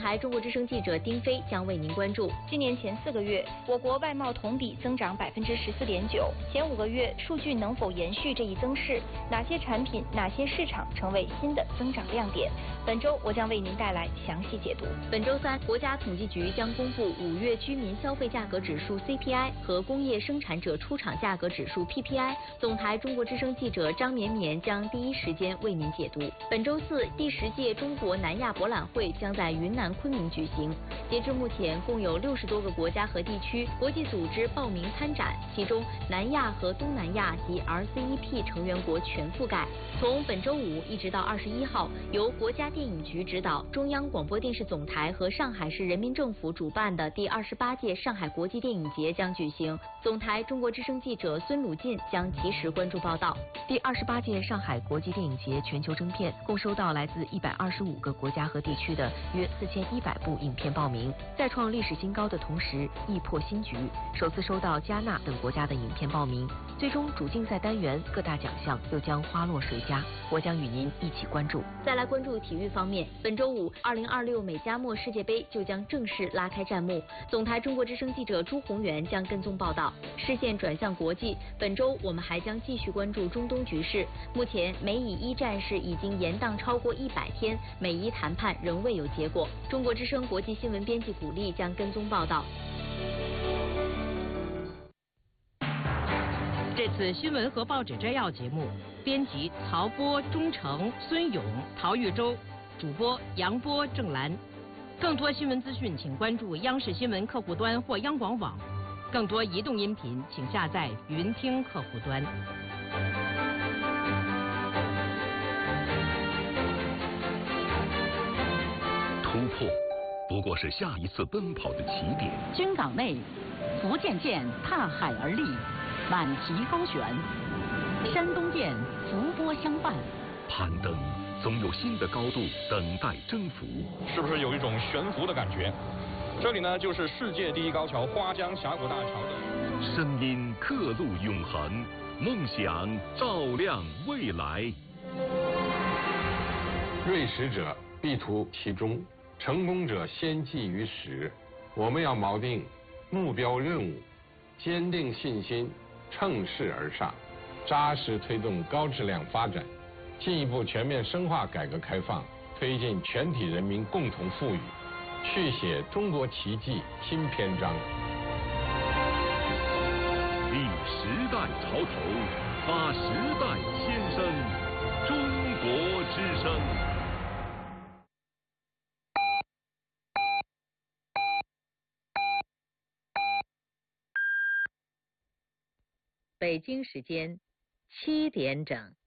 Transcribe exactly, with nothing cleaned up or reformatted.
台中国之声记者丁飞将为您关注。 今年前四个月，我国外贸同比增长百分之十四点九，前五个月数据能否延续这一增势？哪些产品、哪些市场成为新的增长亮点？本周我将为您带来详细解读。 本周三，国家统计局将公布五月居民消费价格指数 C P I 和工业生产者出厂价格指数 P P I。总台中国之声记者张绵绵将第一时间为您解读。本周四，第十届中国南亚博览会将在云南昆明举行。截至目前，共有六十多个国家和地区、国际组织报名参展，其中南亚和东南亚及 R C E P 成员国全覆盖。从本周五一直到二十一号，由国家电影局指导，中央广播电视总台和上海市人民政府主办的第二十八届上海国际电影节将举行。总台中国之声记者孙鲁进将及时关注报道。 第二十八届上海国际电影节全球征片共收到来自一百二十五个国家和地区的约四千一百部影片报名，再创历史新高的同时亦破新局，首次收到加纳等国家的影片报名。最终主竞赛单元各大奖项又将花落谁家？我将与您一起关注。 再来关注体育方面，本周五，二零二六美加墨世界杯就将正式拉开战幕。总台中国之声记者朱宏元将跟踪报道。视线转向国际，本周我们还将继续关注中东局势。目前，美以一战事已经延宕超过一百天，美伊谈判仍未有结果。中国之声国际新闻编辑古丽将跟踪报道。 这次新闻和报纸摘要节目，编辑曹波、钟诚、孙勇、陶玉洲，主播杨波、郑兰。更多新闻资讯，请关注央视新闻客户端或央广网。更多移动音频，请下载云听客户端。 突破不过是下一次奔跑的起点。 军港内，福建舰踏海而立，满旗高悬；山东舰伏波相伴。 攀登总有新的高度等待征服， 是不是有一种悬浮的感觉？这里呢，就是世界第一高桥花江峡谷大桥的。 声音刻录永恒，梦想照亮未来。 锐识者必图其中，成功者先记于始。我们要锚定目标任务，坚定信心，乘势而上，扎实推动高质量发展，进一步全面深化改革开放，推进全体人民共同富裕，续写中国奇迹新篇章。 立时代潮头，发时代先声，中国之声。 北京时间七点整。